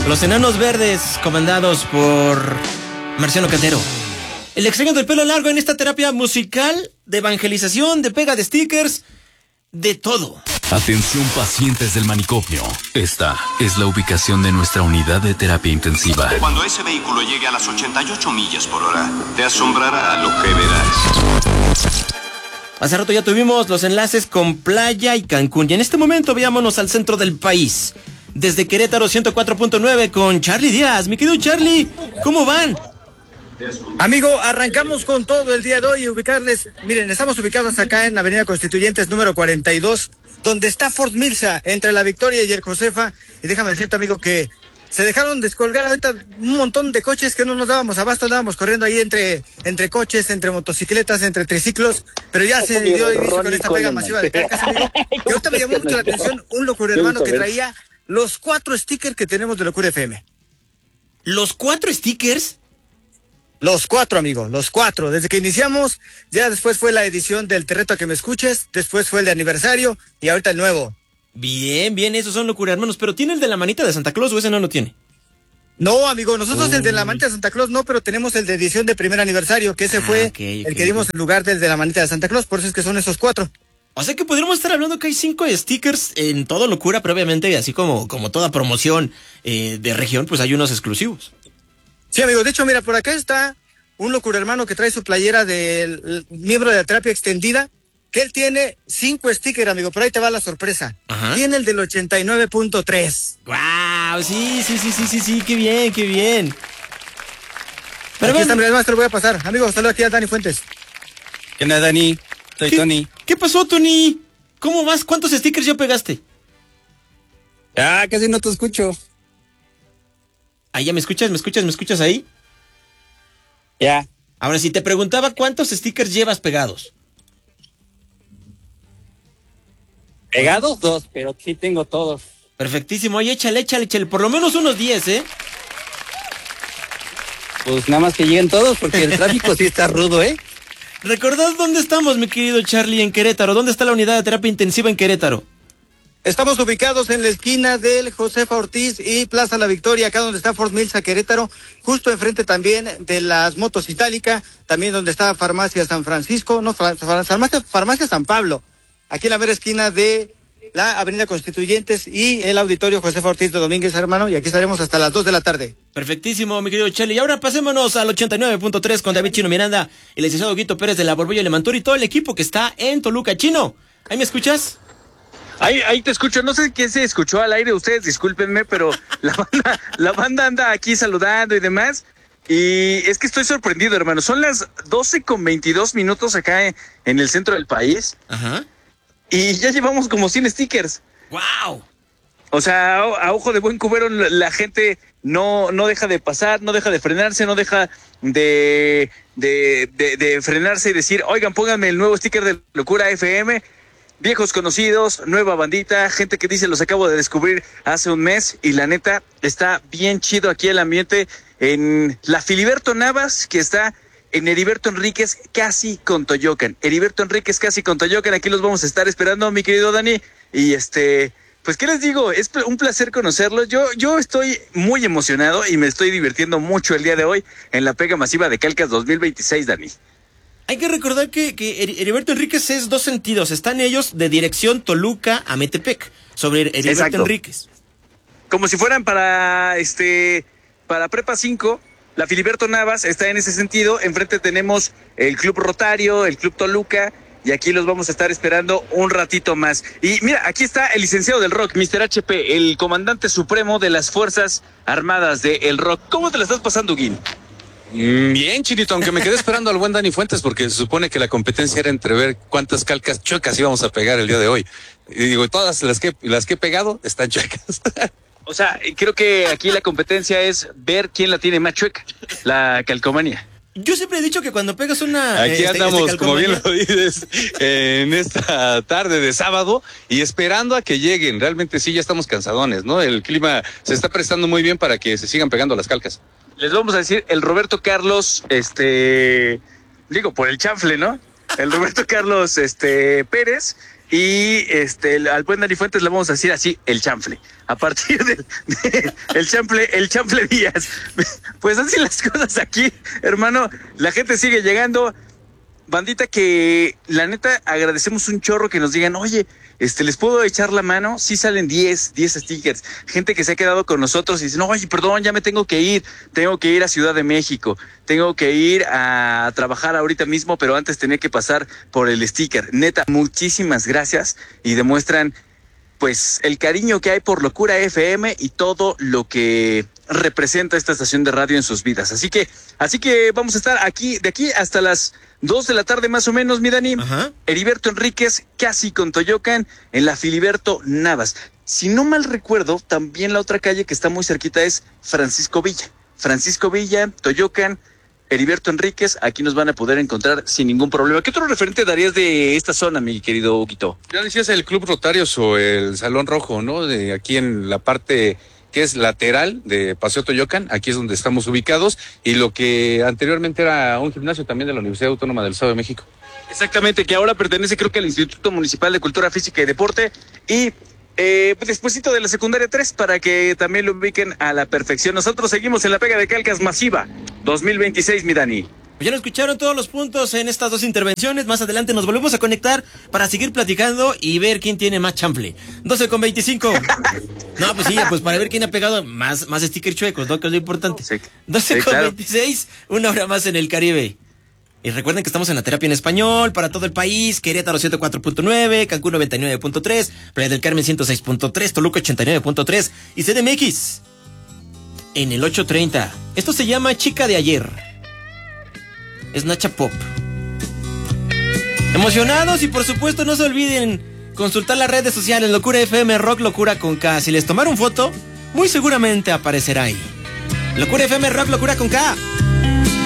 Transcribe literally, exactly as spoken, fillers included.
Los Enanos Verdes, comandados por Marciano Cantero. El extraño del pelo largo en esta terapia musical, de evangelización, de pega de stickers, de todo. Atención pacientes del manicomio. Esta es la ubicación de nuestra unidad de terapia intensiva. Cuando ese vehículo llegue a las ochenta y ocho millas por hora, te asombrará lo que verás. Hace rato ya tuvimos los enlaces con Playa y Cancún. Y en este momento veámonos al centro del país. Desde Querétaro ciento cuatro punto nueve con Charlie Díaz. Mi querido Charlie, ¿cómo van? Amigo, arrancamos con todo el día de hoy y ubicarles, miren, estamos ubicados acá en Avenida Constituyentes número cuarenta y dos, donde está Ford Milsa, entre la Victoria y el Josefa, y déjame decirte, amigo, que se dejaron descolgar ahorita un montón de coches que no nos dábamos abasto, andábamos corriendo ahí entre, entre coches, entre motocicletas, entre triciclos, pero ya se dio inicio con esta pega masiva de carcas, amigo, y ahorita me llamó mucho la atención un locura hermano que traía los cuatro stickers que tenemos de Locura F M. ¿Los cuatro stickers? Los cuatro, amigo, los cuatro. Desde que iniciamos, ya después fue la edición del Te reto a que me escuches, después fue el de aniversario y ahorita el nuevo. Bien, bien, esos son Locura Hermanos, pero ¿tiene el de la manita de Santa Claus o ese no lo tiene? No, amigo, nosotros oh. el de la manita de Santa Claus no, pero tenemos el de edición de primer aniversario, que ese ah, fue okay, okay, el que dimos okay. en lugar del de la manita de Santa Claus, por eso es que son esos cuatro. O sea que podríamos estar hablando que hay cinco stickers en todo Locura, pero obviamente, así como, como toda promoción eh, de región, pues hay unos exclusivos. Sí, amigo, de hecho, mira, por acá está un locura hermano que trae su playera del miembro de la terapia extendida, que él tiene cinco stickers, amigo, pero ahí te va la sorpresa. Ajá. Tiene el del ochenta y nueve punto tres. ¡Guau! Sí, sí, sí, sí, sí, sí, qué bien, qué bien. Pero aquí está, mira, además te lo voy a pasar. Amigo, saluda aquí a Dani Fuentes. ¿Qué onda, Dani? Soy ¿Qué, Tony. ¿Qué pasó, Tony? ¿Cómo vas? ¿Cuántos stickers ya pegaste? Ah, casi no te escucho. Ahí ya me escuchas, me escuchas, me escuchas ahí. Ya. Ahora, si te preguntaba cuántos stickers llevas pegados. Pegados dos, pero sí tengo todos. Perfectísimo. Oye, échale, échale, échale. Por lo menos unos diez, ¿eh? Pues nada más que lleguen todos, porque el tráfico sí está rudo, ¿eh? ¿Recordás dónde estamos, mi querido Charlie, en Querétaro? ¿Dónde está la unidad de terapia intensiva en Querétaro? Estamos ubicados en la esquina del Josefa Ortiz y Plaza La Victoria, acá donde está Ford Milsa Querétaro, justo enfrente también de las motos Itálica, también donde está Farmacia San Francisco, no, Farmacia, Farmacia San Pablo, aquí en la mera esquina de la Avenida Constituyentes y el Auditorio Josefa Ortiz de Domínguez, hermano, y aquí estaremos hasta las dos de la tarde. Perfectísimo, mi querido Charlie. Y ahora pasémonos al ochenta y nueve punto tres con David Chino Miranda, el licenciado Guito Pérez de la Borbilla Lemantur y todo el equipo que está en Toluca. Chino, ¿ahí me escuchas? Ahí, ahí te escucho, no sé qué se escuchó al aire, ustedes discúlpenme, pero la banda, la banda anda aquí saludando y demás, y es que estoy sorprendido, hermano, son las doce con veintidós minutos acá en, en el centro del país, ajá, y ya llevamos como cien stickers. ¡Wow! O sea, a, a ojo de buen cubero, la, la gente no, no deja de pasar, no deja de frenarse, no deja de, de, de, de frenarse y decir, oigan, pónganme el nuevo sticker de Locura F M. Viejos conocidos, nueva bandita, gente que dice los acabo de descubrir hace un mes y la neta está bien chido aquí el ambiente en la Filiberto Navas, que está en Heriberto Enríquez casi con Toyocan. Heriberto Enríquez casi con Toyocan, aquí los vamos a estar esperando, mi querido Dani. Y este, pues qué les digo, es un placer conocerlos. Yo, yo estoy muy emocionado y me estoy divirtiendo mucho el día de hoy en la pega masiva de Calcas dos mil veintiséis, Dani. Hay que recordar que, que Heriberto Enríquez es dos sentidos. Están ellos de dirección Toluca a Metepec, sobre Heriberto Exacto. Enríquez. Como si fueran para este para Prepa cinco, la Filiberto Navas está en ese sentido. Enfrente tenemos el Club Rotario, el Club Toluca, y aquí los vamos a estar esperando un ratito más. Y mira, aquí está el licenciado del rock, mister H P, el comandante supremo de las Fuerzas Armadas del Rock. ¿Cómo te la estás pasando, Guin? Bien, Chinito, aunque me quedé esperando al buen Dani Fuentes porque se supone que la competencia era entre ver cuántas calcas chuecas íbamos a pegar el día de hoy. Y digo, todas las que las que he pegado están chuecas. O sea, creo que aquí la competencia es ver quién la tiene más chueca, la calcomanía. Yo siempre he dicho que cuando pegas una... Aquí este, andamos, este como bien lo dices, en esta tarde de sábado y esperando a que lleguen. Realmente sí, ya estamos cansadones, ¿no? El clima se está prestando muy bien para que se sigan pegando las calcas. Les vamos a decir el Roberto Carlos, este, digo, por el chanfle, ¿no? El Roberto Carlos, este, Pérez, y este el- al buen Dani Fuentes le vamos a decir así, el chanfle. A partir del de, el chanfle, el chanfle Díaz. Pues así las cosas aquí, hermano. La gente sigue llegando. Bandita que la neta agradecemos un chorro que nos digan, oye, este, ¿les puedo echar la mano? Sí salen diez, diez stickers. Gente que se ha quedado con nosotros y dice, no, oye, perdón, ya me tengo que ir. Tengo que ir a Ciudad de México. Tengo que ir a trabajar ahorita mismo, pero antes tenía que pasar por el sticker. Neta, muchísimas gracias y demuestran pues el cariño que hay por Locura F M y todo lo que representa esta estación de radio en sus vidas. Así que, así que vamos a estar aquí, de aquí hasta las dos de la tarde más o menos, mi Dani. Ajá. Heriberto Enríquez, casi con Toyocan, en la Filiberto Navas. Si no mal recuerdo, también la otra calle que está muy cerquita es Francisco Villa. Francisco Villa, Toyocan, Heriberto Enríquez, aquí nos van a poder encontrar sin ningún problema. ¿Qué otro referente darías de esta zona, mi querido Huguito? Ya decías el Club Rotarios o el Salón Rojo, ¿no? De aquí en la parte que es lateral de Paseo Toyocan, aquí es donde estamos ubicados, y lo que anteriormente era un gimnasio también de la Universidad Autónoma del Estado de México. Exactamente, que ahora pertenece creo que al Instituto Municipal de Cultura Física y Deporte, y eh, despuesito de la secundaria tres, para que también lo ubiquen a la perfección. Nosotros seguimos en la pega de calcas masiva dos mil veintiséis, mi Dani. Pues ya no escucharon todos los puntos en estas dos intervenciones. Más adelante nos volvemos a conectar para seguir platicando y ver quién tiene más chanfle. doce con veinticinco. No, pues sí, pues para ver quién ha pegado más, más stickers chuecos, ¿no? Que es lo importante. Sí. doce Sí, con claro. veintiséis, una hora más en el Caribe. Y recuerden que estamos en la terapia en español para todo el país. Querétaro ciento cuatro punto nueve, Cancún noventa y nueve punto tres, Playa del Carmen ciento seis punto tres, Toluca ochenta y nueve punto tres y C D M X en el ochocientos treinta. Esto se llama Chica de Ayer. Es Nacha Pop. Emocionados y por supuesto no se olviden consultar las redes sociales Locura F M Rock Locura con K. Si les tomaron foto, muy seguramente aparecerá ahí. Locura F M Rock Locura con K.